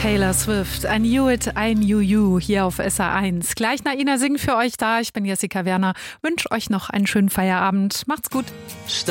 Taylor Swift, I Knew It, I Knew You, hier auf SR1. Gleich nach Ina singen für euch da. Ich bin Jessica Werner, wünsche euch noch einen schönen Feierabend. Macht's gut.